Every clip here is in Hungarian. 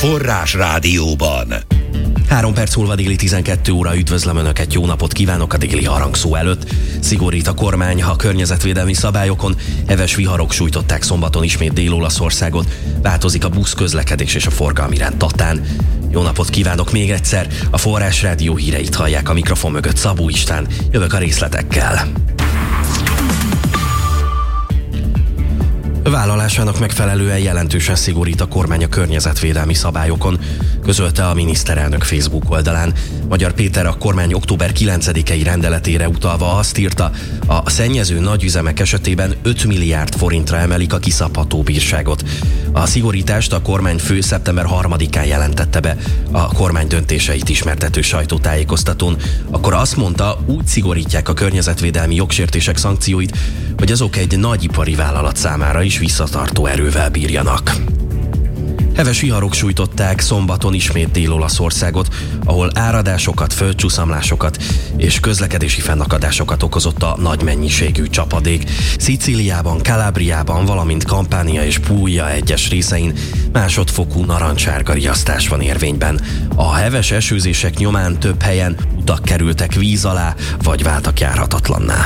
Forrás Rádióban. 3 perc múlva déli 12 óra, üdvözlöm Önöket, jó napot kívánok a déli harangszó előtt. Szigorít a kormány a környezetvédelmi szabályokon, heves viharok sújtották szombaton ismét Dél-Olaszországot, változik a buszközlekedés és a forgalmi rend Tatán. Jó napot kívánok még egyszer, a Forrás Rádió híreit hallják, a mikrofon mögött Szabó István, jövök a részletekkel. Vállalásának megfelelően jelentősen szigorít a kormány a környezetvédelmi szabályokon, közölte a miniszterelnök Facebook oldalán. Magyar Péter a kormány október 9-i rendeletére utalva azt írta, a szennyező nagyüzemek esetében 5 milliárd forintra emelik a kiszabható bírságot. A szigorítást a kormányfő szeptember 3-án jelentette be a kormány döntéseit ismertető sajtótájékoztatón. Akkor azt mondta, úgy szigorítják a környezetvédelmi jogsértések szankcióit, hogy azok egy nagyipari vállalat számára is visszatartó erővel bírjanak. Heves viharok sújtották szombaton ismét Dél-Olaszországot, ahol áradásokat, földcsúszamlásokat és közlekedési fennakadásokat okozott a nagy mennyiségű csapadék. Szicíliában, Kalábriában, valamint Campania és Puglia egyes részein másodfokú narancssárga riasztás van érvényben. A heves esőzések nyomán több helyen utak kerültek víz alá, vagy váltak járhatatlanná.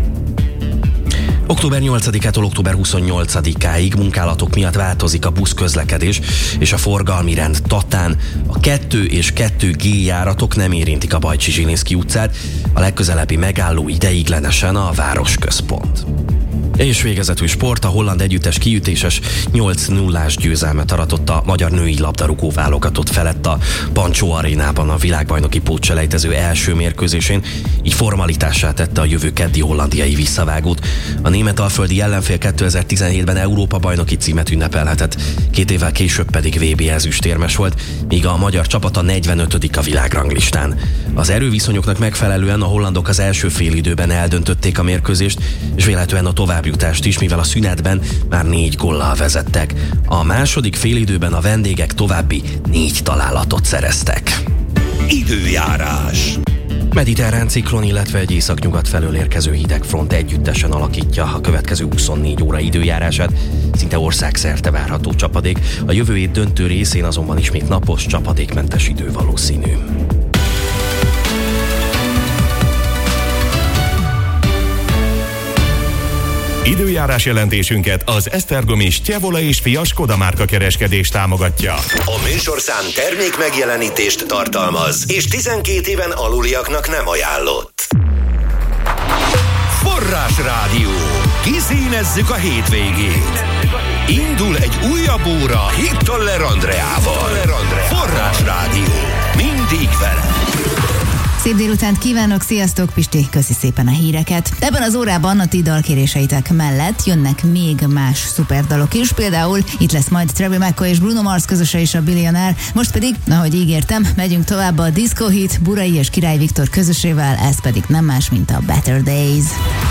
Október 8-ától október 28-áig munkálatok miatt változik a buszközlekedés és a forgalmi rend Tatán. A 2 és 2G járatok nem érintik a Bajcsy-Zsilinszky utcát, a legközelebbi megálló ideiglenesen a városközpont. És végezetül sport, a holland együttes kiütéses 8-0-ás győzelmet aratott a magyar női labdarúgó válogatott felett a Pancsó arénában a világbajnoki pótselejtező első mérkőzésén, így formalitássá tette a jövő keddi hollandiai visszavágót. A németalföldi ellenfél 2017-ben Európa-bajnoki címet ünnepelhetett, 2 évvel később pedig VB ezüstérmes volt, míg a magyar csapata 45. a világranglistán. Az erőviszonyoknak megfelelően a hollandok az első félidőben eldöntötték a mérkőzést, és véletlenül a továbbjutást is, mivel a szünetben már 4 góllal vezettek. A második félidőben a vendégek további 4 találatot szereztek. Időjárás. Mediterrán ciklon, illetve egy északnyugat felől érkező hidegfront együttesen alakítja a következő 24 óra időjárását. Szinte országszerte várható csapadék, a jövő hét döntő részén azonban ismét napos, csapadékmentes idő valószínű. Időjárás jelentésünket az Esztergomi Stjevola és Fia Skoda márka kereskedés támogatja. A műsorszám termék megjelenítést tartalmaz, és 12 éven aluliaknak nem ajánlott. Forrás Rádió. Kiszínezzük a hétvégét. Indul egy újabb óra Hittoller Andreával. Forrás Rádió. Mindig vele. Szép délutánt kívánok, sziasztok, Pisti, köszi szépen a híreket. Ebben az órában a ti dalkéréseitek mellett jönnek még más szuperdalok is, például itt lesz majd Travis McCoy és Bruno Mars közöse is, a Billionaire. Most pedig, ahogy ígértem, megyünk tovább a Disco Hit Burai és Király Viktor közösével, ez pedig nem más, mint a Better Days.